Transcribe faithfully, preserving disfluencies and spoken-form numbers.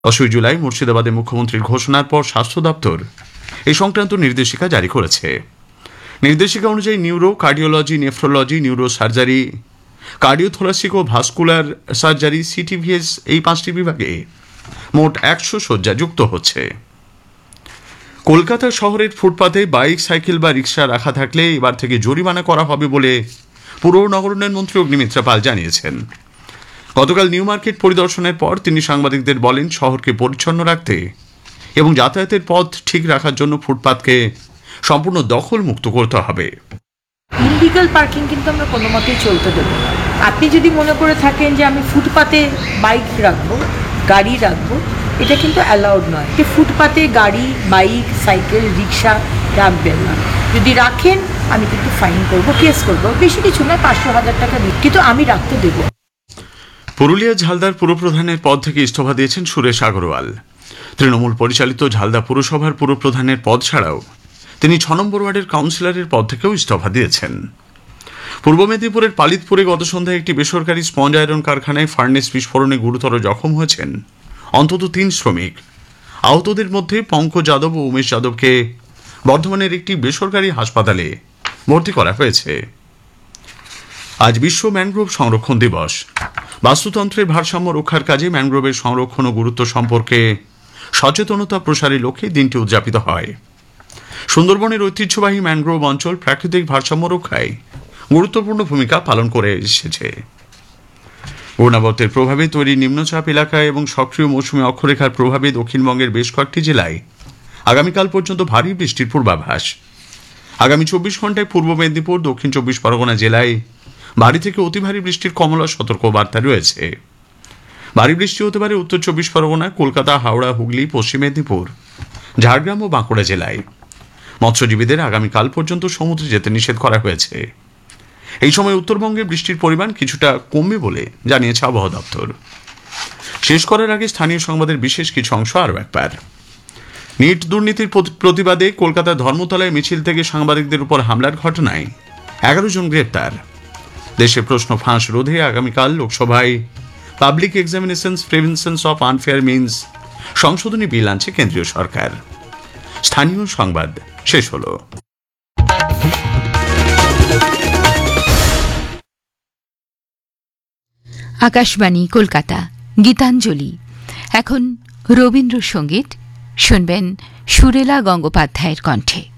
দশই জুলাই মুর্শিদাবাদে মুখ্যমন্ত্রীর ঘোষণার পর স্বাস্থ্য দপ্তর এই সংক্রান্ত নির্দেশিকা জারি করেছে। নির্দেশিকা অনুযায়ী neuro, cardiology, nephrology, neuro surgery, cardiothoracic ও ভাস্কুলার সার্জারি, সিটিভিএস এই পাঁচটি বিভাগে মোট একশো শয্যা যুক্ত হচ্ছে। কলকাতা শহরের ফুটপাতে বাইক, সাইকেল বা রিক্সা রাখা থাকলে এবার থেকে জরিমানা করা হবে বলে পুর নগরোন্নয়ন মন্ত্রী অগ্নিমিত্রা পাল জানিয়েছেন। গতকাল নিউ মার্কেট পরিদর্শনের পর তিনি সাংবাদিকদের বলেন, শহরকে পরিচ্ছন্ন রাখতে এবং যাতায়াতের পথ ঠিক রাখার জন্য ফুটপাতকে সম্পূর্ণ দখল মুক্ত করতে হবে। ইলিগাল পার্কিং কিন্তু আমরা কোনো মতেই চলতে দেবো না। আপনি যদি মনে করে থাকেন যে আমি ফুটপাতে বাইক রাখবো, গাড়ি রাখবো, এটা কিন্তু অ্যালাউড নয়। যে ফুটপাতে গাড়ি, বাইক, সাইকেল, রিক্সা রাখবেন না। যদি রাখেন আমি কিন্তু ফাইন করব, কেস করব। বেশি কিছু নয়, পাঁচশো হাজার টাকা দিই, কিন্তু আমি রাখতে দেবো। পুরুলিয়া ঝালদার পুরপ্রধানের পদ থেকে ইস্তফা দিয়েছেন সুরেশ আগরওয়াল। তৃণমূল পরিচালিত ঝালদা পুরসভার পুরপ্রধানের পদ ছাড়াও তিনি ছ নম্বর ওয়ার্ডের কাউন্সিলরের পদ থেকেও ইস্তফা দিয়েছেন। পূর্ব মেদিনীপুরের পালিতপুরে গত সন্ধ্যায় একটি বেসরকারি স্পঞ্জ আয়রন কারখানায় ফার্নেস বিস্ফোরণে গুরুতর জখম হয়েছেন অন্তত তিন শ্রমিক। আহতদের মধ্যে পঙ্কজ যাদব ও উমেশ যাদবকে বর্ধমানের একটি বেসরকারি হাসপাতালে ভর্তি করা হয়েছে। আজ বিশ্ব ম্যানগ্রোভ সংরক্ষণ দিবস। বাস্তুতন্ত্রের ভারসাম্য রক্ষার কাজে ম্যানগ্রোভের সংরক্ষণ ও গুরুত্ব সম্পর্কে সচেতনতা প্রসারের লক্ষ্যে দিনটি উদযাপিত হয়। সুন্দরবনের ঐতিহ্যবাহী ম্যানগ্রোভ অঞ্চল প্রাকৃতিক ভারসাম্য রক্ষায় গুরুত্বপূর্ণ ভূমিকা পালন করে এসেছে। ঘূর্ণাবর্তের প্রভাবে তৈরি নিম্নচাপ এলাকায় এবং সক্রিয় মৌসুমী অক্ষরেখার প্রভাবে দক্ষিণবঙ্গের বেশ কয়েকটি জেলায় আগামীকাল পর্যন্ত ভারী বৃষ্টির পূর্বাভাস। আগামী চব্বিশ ঘন্টায় পূর্ব মেদিনীপুর, দক্ষিণ চব্বিশ পরগনা জেলায় ভারী থেকে অতি ভারী বৃষ্টির কমলা সতর্ক বার্তা রয়েছে। ভারী বৃষ্টি হতে পারে উত্তর চব্বিশ পরগনা, কলকাতা, হাওড়া, হুগলি, পশ্চিম মেদিনীপুর, ঝাড়গ্রাম ও বাঁকুড়া জেলায়। মৎস্যজীবীদের আগামীকাল পর্যন্ত সমুদ্রে যেতে নিষেধ করা হয়েছে। এই সময় উত্তরবঙ্গে বৃষ্টির পরিমাণ কিছুটা কমবে বলে জানিয়েছে আবহাওয়া দপ্তর। শেষ করার আগে স্থানীয় সংবাদের বিশেষ কিছু অংশ আরও একবার। নিট দুর্নীতির প্রতিবাদে কলকাতার ধর্মতলায় মিছিল থেকে সাংবাদিকদের উপর হামলার ঘটনায় এগারো জন গ্রেপ্তার। দেশে প্রশ্ন ফাঁস রোধে আগামীকাল লোকসভায় public examinations প্রিভেনশনস of unfair means সংশোধনী বিল আনছে কেন্দ্রীয় সরকার। স্থানীয় সংবাদ শেষ হল। আকাশবাণী কলকাতা, গীতাঞ্জলি। এখন রবীন্দ্রসঙ্গীত শুনবেন সুরেলা গঙ্গোপাধ্যায়ের কণ্ঠে।